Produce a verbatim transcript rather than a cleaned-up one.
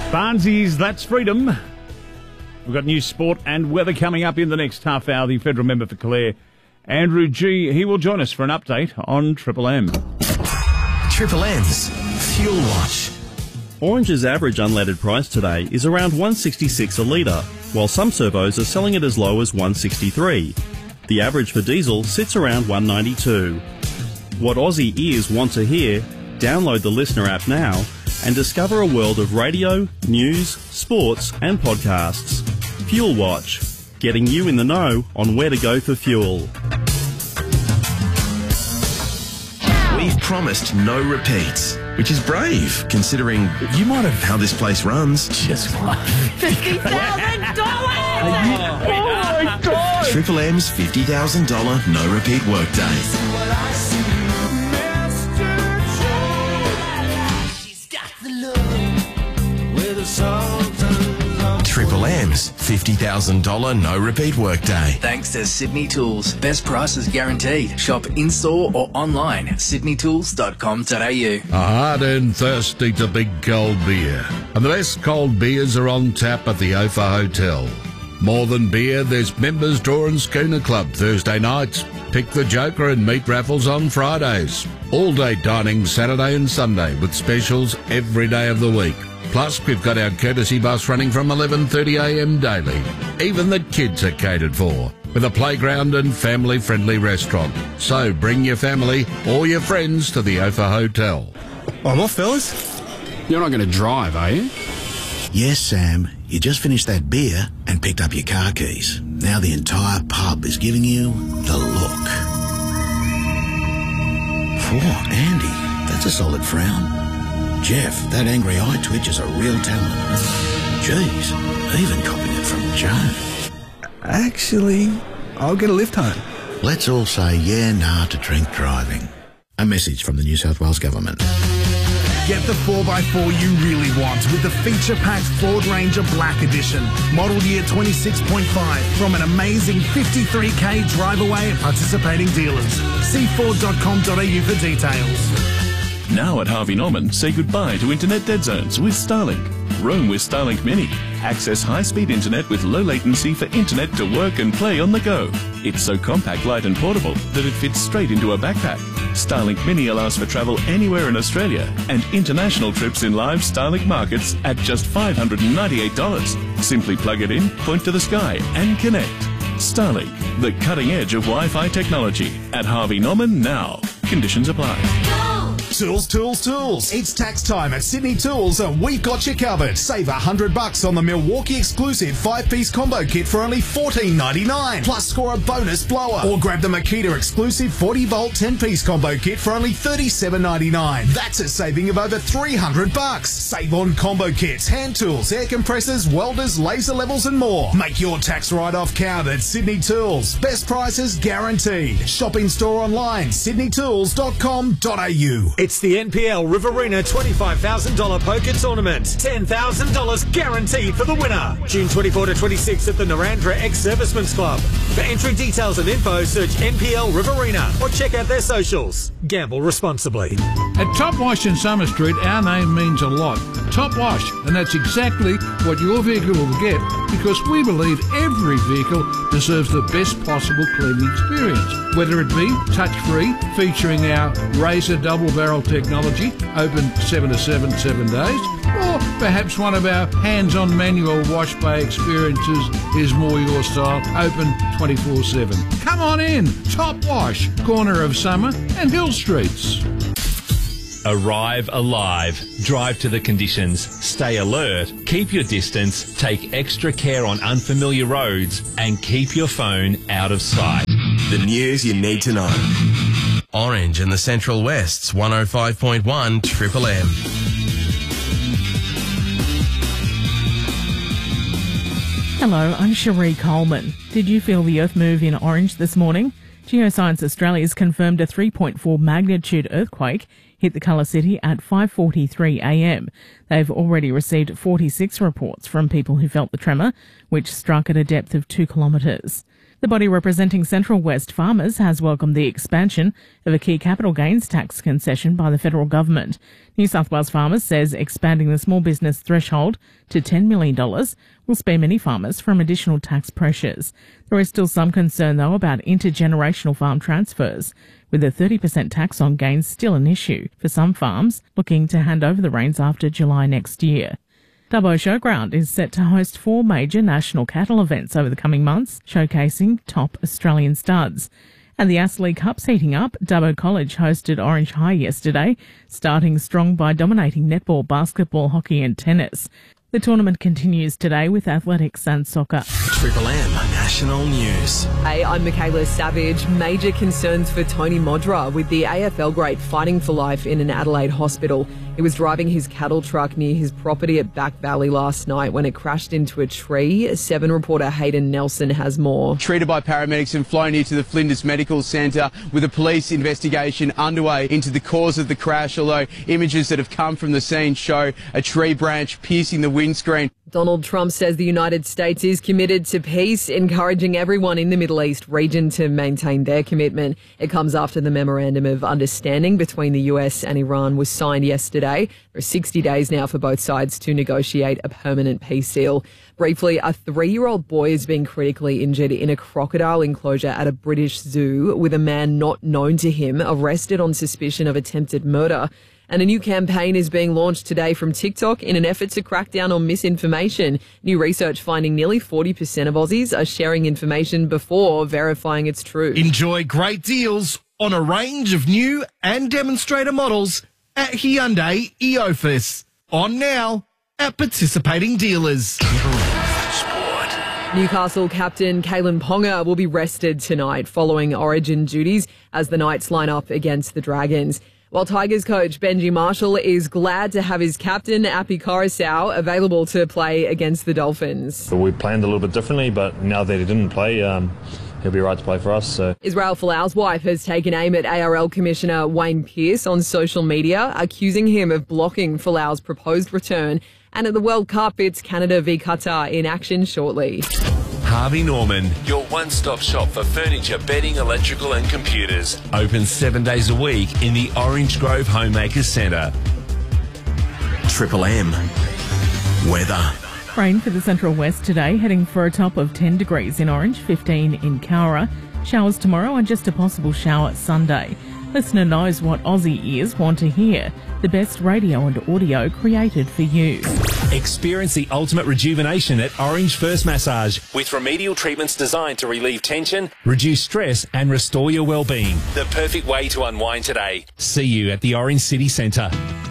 Barnsies, that's freedom. We've got news, sport and weather coming up in the next half hour. The federal member for Clare, Andrew G, he will join us for an update on Triple M. Triple M's Fuel Watch. Orange's average unleaded price today is around one sixty-six a litre, while some servos are selling it as low as one sixty-three. The average for diesel sits around one ninety-two. What Aussie ears want to hear, download the Listener app now and discover a world of radio, news, sports and podcasts. Fuel Watch, getting you in the know on where to go for fuel. We've promised no repeats, which is brave, considering you might have how this place runs. Just what? fifty thousand dollars! Oh my God! Triple M's fifty thousand dollars no repeat workday. Triple M's fifty thousand dollars no repeat workday. Thanks to Sydney Tools. Best prices guaranteed. Shop in-store or online at sydney tools dot com dot a u. A hard-earned thirsty to big cold beer. And the best cold beers are on tap at the Ophir Hotel. More than beer, there's Members Draw and Schooner Club Thursday nights. Pick the Joker and meat raffles on Fridays. All-day dining Saturday and Sunday with specials every day of the week. Plus, we've got our courtesy bus running from eleven thirty a m daily. Even the kids are catered for, with a playground and family-friendly restaurant. So bring your family or your friends to the Ophir Hotel. I'm off, fellas. You're not going to drive, are you? Yes, Sam. You just finished that beer and picked up your car keys. Now the entire pub is giving you the look. Poor Andy. That's a solid frown. Jeff, that angry eye twitch is a real talent. Jeez, even copying it from Joe. Actually, I'll get a lift home. Let's all say yeah, nah to drink driving. A message from the New South Wales Government. Get the four by four you really want with the feature-packed Ford Ranger Black Edition. Model year twenty-six point five from an amazing fifty-three k drive away at participating dealers. See ford dot com dot a u for details. Now at Harvey Norman, say goodbye to internet dead zones with Starlink. Roam with Starlink Mini. Access high-speed internet with low latency for internet to work and play on the go. It's so compact, light and portable that it fits straight into a backpack. Starlink Mini allows for travel anywhere in Australia and international trips in live Starlink markets at just five hundred ninety-eight dollars. Simply plug it in, point to the sky and connect. Starlink, the cutting edge of Wi-Fi technology. At Harvey Norman now. Conditions apply. Tools, tools, tools. It's tax time at Sydney Tools and we've got you covered. Save a hundred bucks on the Milwaukee exclusive five-piece combo kit for only fourteen ninety-nine. Plus score a bonus blower. Or grab the Makita exclusive forty volt ten-piece combo kit for only thirty-seven ninety-nine. That's a saving of over three hundred bucks. Save on combo kits, hand tools, air compressors, welders, laser levels and more. Make your tax write-off count at Sydney Tools. Best prices guaranteed. Shop in store online, sydney tools dot com dot a u. It's the N P L Riverina twenty-five thousand dollars poker tournament. ten thousand dollars guaranteed for the winner. June twenty-fourth to twenty-sixth at the Narandra Ex-Servicemen's Club. For entry details and info, search N P L Riverina or check out their socials. Gamble responsibly. At Top Wash in Summer Street, our name means a lot. Top Wash, and that's exactly what your vehicle will get because we believe every vehicle deserves the best possible cleaning experience. Whether it be touch-free, featuring our Razor double barrel technology, open seven to seven, seven days, or perhaps one of our hands-on manual wash bay experiences is more your style, open twenty-four seven. Come on in, Top Wash, corner of Summer and Hill Streets. Arrive alive. Drive to the conditions. Stay alert. Keep your distance. Take extra care on unfamiliar roads and keep your phone out of sight. The news you need to know. Orange in the Central West's one oh five point one Triple M. Hello, I'm Cherie Coleman. Did you feel the earth move in Orange this morning? Geoscience Australia has confirmed a three point four magnitude earthquake hit the Colour City at five forty-three a m. They've already received forty-six reports from people who felt the tremor, which struck at a depth of two kilometres. The body representing Central West farmers has welcomed the expansion of a key capital gains tax concession by the federal government. New South Wales Farmers says expanding the small business threshold to ten million dollars will spare many farmers from additional tax pressures. There is still some concern, though, about intergenerational farm transfers, with a thirty percent tax on gains still an issue for some farms looking to hand over the reins after July next year. Dubbo Showground is set to host four major national cattle events over the coming months, showcasing top Australian studs. And the Astley Cup's heating up. Dubbo College hosted Orange High yesterday, starting strong by dominating netball, basketball, hockey and tennis. The tournament continues today with athletics and soccer. Triple M National News. Hey, I'm Michaela Savage. Major concerns for Tony Modra with the A F L great fighting for life in an Adelaide hospital. He was driving his cattle truck near his property at Back Valley last night when it crashed into a tree. Seven reporter Hayden Nelson has more. Treated by paramedics and flown here to the Flinders Medical Centre with a police investigation underway into the cause of the crash, although images that have come from the scene show a tree branch piercing the windscreen. Donald Trump says the United States is committed to peace, encouraging everyone in the Middle East region to maintain their commitment. It comes after the Memorandum of Understanding between the U S and Iran was signed yesterday. There are sixty days now for both sides to negotiate a permanent peace deal. Briefly, a three-year-old boy has been critically injured in a crocodile enclosure at a British zoo, with a man not known to him arrested on suspicion of attempted murder. And a new campaign is being launched today from TikTok in an effort to crack down on misinformation. New research finding nearly forty percent of Aussies are sharing information before verifying its truth. Enjoy great deals on a range of new and demonstrator models at Hyundai Eofus. On now at participating dealers. Newcastle captain Kalen Ponga will be rested tonight following Origin duties as the Knights line up against the Dragons. While Tigers coach Benji Marshall is glad to have his captain, Api Coruscant, available to play against the Dolphins. We planned a little bit differently, but now that he didn't play, um, he'll be right to play for us. So. Israel Folau's wife has taken aim at A R L Commissioner Wayne Pearce on social media, accusing him of blocking Folau's proposed return. And at the World Cup, it's Canada v Qatar in action shortly. Harvey Norman, your one-stop shop for furniture, bedding, electrical and computers. Open seven days a week in the Orange Grove Homemakers Centre. Triple M weather. Rain for the Central West today, heading for a top of ten degrees in Orange, fifteen in Cowra. Showers tomorrow and just a possible shower Sunday. Listener knows what Aussie ears want to hear. The best radio and audio created for you. Experience the ultimate rejuvenation at Orange First Massage with remedial treatments designed to relieve tension, reduce stress and restore your well-being. The perfect way to unwind today. See you at the Orange City Centre.